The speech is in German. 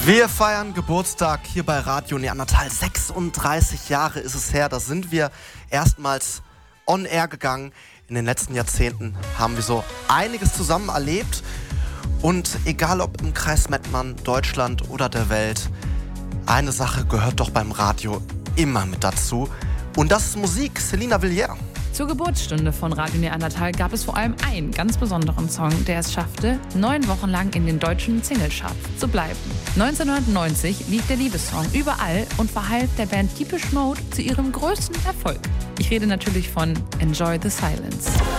Wir feiern Geburtstag hier bei Radio Neandertal. 36 Jahre ist es her, da sind wir erstmals on air gegangen. In den letzten Jahrzehnten haben wir so einiges zusammen erlebt. Und egal ob im Kreis Mettmann, Deutschland oder der Welt, eine Sache gehört doch beim Radio immer mit dazu. Und das ist Musik. Selina Villiers. Zur Geburtsstunde von Radio Neandertal gab es vor allem einen ganz besonderen Song, der es schaffte, 9 Wochen lang in den deutschen Singlecharts zu bleiben. 1990 lief der Liebessong überall und verhalf der Band Depeche Mode zu ihrem größten Erfolg. Ich rede natürlich von Enjoy the Silence.